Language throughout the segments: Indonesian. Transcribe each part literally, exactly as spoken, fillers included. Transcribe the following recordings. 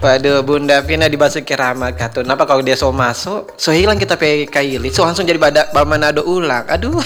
Waduh, Bunda Vina dibasuki rahmat katun. Apa kalau dia so masuk, so hilang kita pe kaili, so langsung jadi bada Bamanado ulang. Aduh.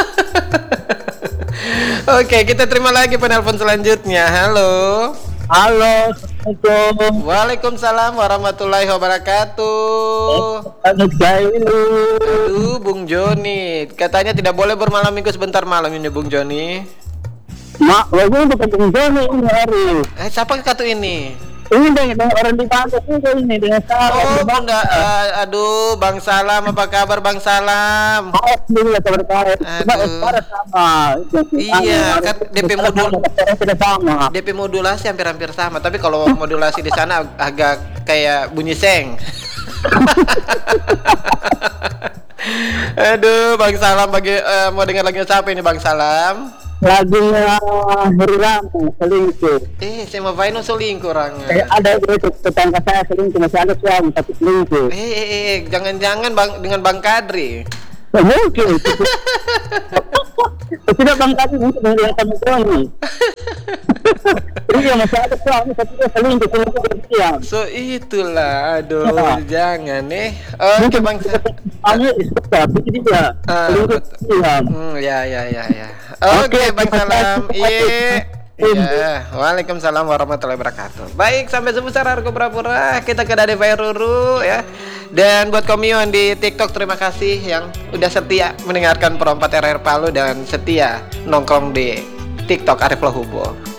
Oke, kita terima lagi penelpon selanjutnya. Halo. Halo, Assalamualaikum. Waalaikumsalam warahmatullahi wabarakatuh. Anak saya ini. Aduh, Bung Joni, katanya tidak boleh bermalam minggu sebentar malam ini, Bung Joni. Mak, lagu bukan Bung Joni ini hari. Eh, siapa kata ini? Ini dengan orang di Bangka juga ini dengan salam. Oh, Bunda, uh, aduh, Bang Salam, apa kabar Bang Salam? Alhamdulillah kabar baik. Cuma sama. Iya, kan D P modul tidak sama. D P modulasi hampir-hampir sama, tapi kalau modulasi di sana agak kayak bunyi seng. Aduh, Bang Salam bagi uh, mau dengar lagu siapa ini Bang Salam? Lagunya Heri Ramu, selingkuh. Eh, saya mau Vaino selingkuh orangnya. Eh, ada itu tetangga saya selingkuh, masih ada suami tapi selingkuh. Eh, eh, eh, jangan-jangan Bang dengan Bang Kadri. Oh, mungkin. Tidak Bang Kadri mungkin dengan kamu suami. Iya, masih ada suami tapi dia selingkuh, selingkuh berdiam. So itulah, aduh, ya. Jangan nih. Oke, okay, Bang. Hanya istri tapi dia selingkuh berdiam. Hmm, ya, ya, ya, ya. Oke, okay, Bang Salam. Iya. Iya. Waalaikumsalam warahmatullahi wabarakatuh. Baik, sampai sebesar harga pura-pura kita ke Dade Ruru ya. Dan buat komion di TikTok terima kasih yang udah setia mendengarkan Perompat R R Palu dan setia nongkrong di TikTok Arif Lohubo.